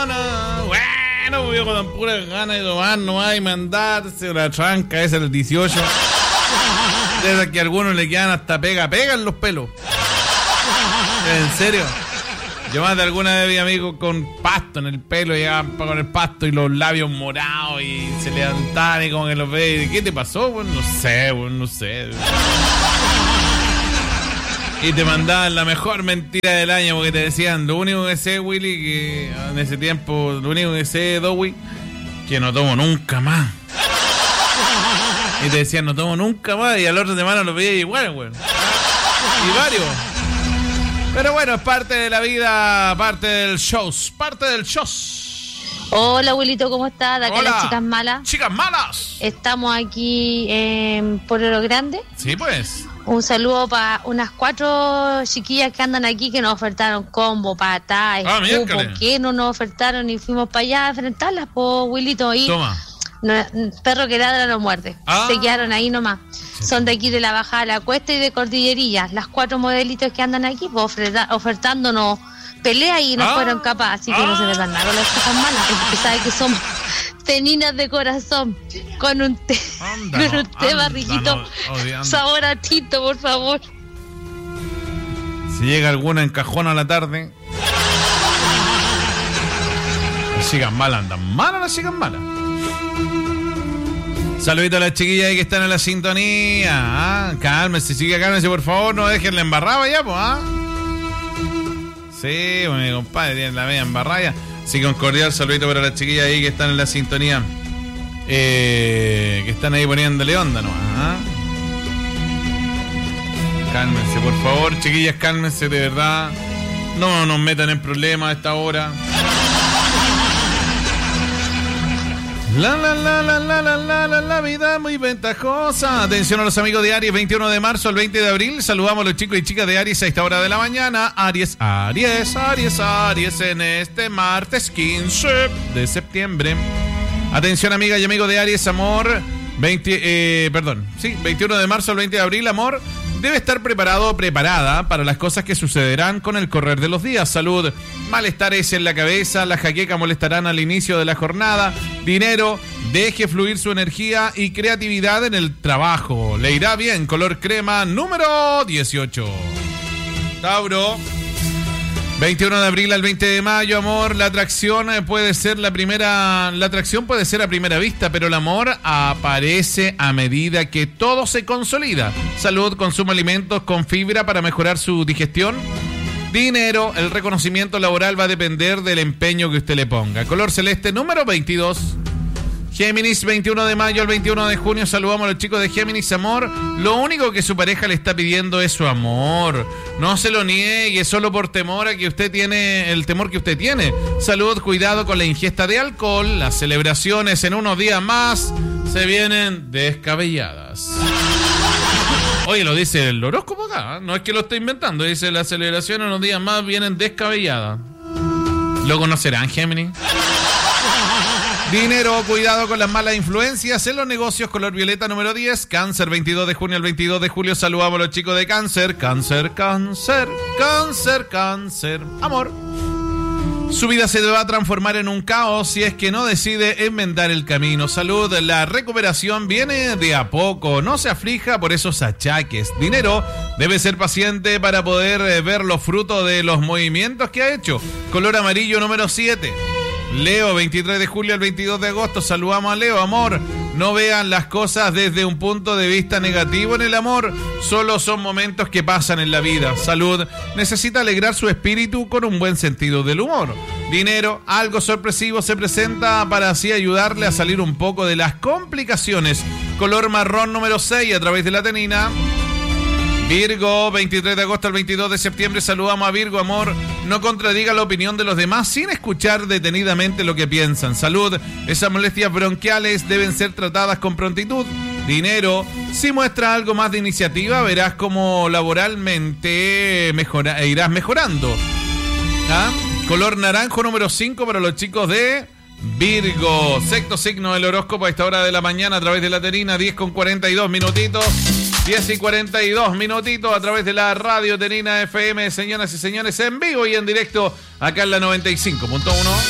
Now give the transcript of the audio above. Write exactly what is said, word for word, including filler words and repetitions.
Bueno, viejo, con puras ganas de tomar nomás y mandarse una tranca esa del dieciocho. De esas que a algunos le quedan hasta pega, pega en los pelos. En serio. Yo más de alguna vez vi amigos con pasto en el pelo, llegaban con el pasto y los labios morados y se levantaban y como que los ve. ¿Qué te pasó? Pues no sé, pues no sé. Y te mandaban la mejor mentira del año porque te decían, lo único que sé, Willy, que en ese tiempo, lo único que sé, Dowie, que no tomo nunca más. Y te decían, no tomo nunca más, y a la otra semana lo veía igual, güey. Y varios. Pero bueno, es parte de la vida, parte del show, parte del show. Hola, abuelito, ¿cómo estás? De acá Hola. las chicas malas. ¡Chicas malas! Estamos aquí en Pueblo Grande. Sí, pues. Un saludo para unas cuatro chiquillas que andan aquí que nos ofertaron combo, patá, Ah, escupo, miércoles. que no nos ofertaron y fuimos para allá a enfrentarlas, po, Wilito. Y Toma. no, perro que ladra no muerde. Ah. Se quedaron ahí nomás. Son de aquí de la Bajada de la Cuesta y de Cordillerilla. Las cuatro modelitos que andan aquí pues, oferta, ofertándonos pelea y no Ah. fueron capaces. Así que Ah. no se les dan nada con las chicas malas, porque saben que somos teninas de corazón. Con un té, Anda, con un té anda, barriguito, no, odiando. sabor a tito, por favor. Si llega alguna en cajón a la tarde. Las chicas malas andan malas, las chicas malas. Saludito a las chiquillas ahí que están en la sintonía. ¿Ah? Cálmense, chiquillas, cálmense, por favor. No dejen la embarrada ya, pues. ¿Ah? Sí, bueno, mi compadre tiene la media embarrada ya. Así que un cordial saludito para las chiquillas ahí que están en la sintonía. Eh, que están ahí poniéndole onda nomás. ¿Ah? Cálmense, por favor, chiquillas, cálmense, de verdad. No nos metan en problemas a esta hora. La la la la la la la la la vida muy ventajosa. Atención a los amigos de Aries, veintiuno de marzo al veinte de abril. Saludamos a los chicos y chicas de Aries a esta hora de la mañana. Aries, Aries, Aries, Aries en este martes quince de septiembre. Atención amiga y amigo de Aries, amor. veinte, eh, perdón, sí, veintiuno de marzo al veinte de abril, amor. Debe estar preparado o preparada para las cosas que sucederán con el correr de los días. Salud, malestares en la cabeza, la jaqueca molestarán al inicio de la jornada. Dinero, deje fluir su energía y creatividad en el trabajo. Le irá bien, color crema número dieciocho. Tauro, veintiuno de abril al veinte de mayo, amor. La atracción puede ser la primera, la atracción puede ser a primera vista, pero el amor aparece a medida que todo se consolida. Salud, consume alimentos con fibra para mejorar su digestión. Dinero, el reconocimiento laboral va a depender del empeño que usted le ponga. Color celeste número veintidós. Géminis, veintiuno de mayo al veintiuno de junio, saludamos a los chicos de Géminis, amor. Lo único que su pareja le está pidiendo es su amor. No se lo niegue, solo por temor a que usted tiene, el temor que usted tiene. Salud, cuidado con la ingesta de alcohol. Las celebraciones en unos días más se vienen descabelladas. Oye, lo dice el horóscopo acá, ¿eh? No es que lo esté inventando, dice las celebraciones en unos días más vienen descabelladas. ¿Lo conocerán, Géminis? Dinero, cuidado con las malas influencias en los negocios, color violeta número diez. Cáncer, veintidós de junio al veintidós de julio, saludamos a los chicos de Cáncer. Cáncer, cáncer, cáncer, cáncer, amor. Su vida se va a transformar en un caos si es que no decide enmendar el camino. Salud, la recuperación viene de a poco, no se aflija por esos achaques. Dinero, debe ser paciente para poder ver los frutos de los movimientos que ha hecho. Color amarillo número siete. Leo, veintitrés de julio al veintidós de agosto, saludamos a Leo, amor. No vean las cosas desde un punto de vista negativo en el amor, solo son momentos que pasan en la vida. Salud, necesita alegrar su espíritu con un buen sentido del humor. Dinero, algo sorpresivo se presenta para así ayudarle a salir un poco de las complicaciones. Color marrón número seis a través de la tenina. Virgo, veintitrés de agosto al veintidós de septiembre, saludamos a Virgo, amor. No contradiga la opinión de los demás sin escuchar detenidamente lo que piensan. Salud, esas molestias bronquiales deben ser tratadas con prontitud. Dinero, si muestra algo más de iniciativa, verás cómo laboralmente mejora, irás mejorando. ¿Ah? Color naranjo número cinco para los chicos de Virgo. Sexto signo del horóscopo a esta hora de la mañana a través de la Terina, diez con cuarenta y dos minutitos. diez y cuarenta y dos minutitos a través de la radio Terina F M, señoras y señores, en vivo y en directo acá en la noventa y cinco punto uno.